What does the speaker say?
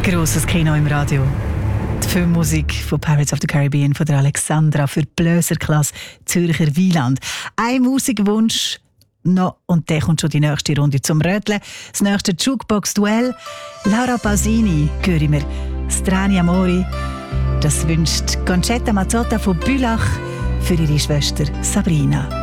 Grosses Kino im Radio. Die Filmmusik von Pirates of the Caribbean von der Alexandra für die Blöserklasse Zürcher Wieland. Ein Musikwunsch noch und dann kommt schon die nächste Runde zum Röteln. Das nächste Jukebox-Duell. Laura Pausini, höre mir Strani Amori. Das wünscht Concetta Mazzotta von Bülach für ihre Schwester Sabrina.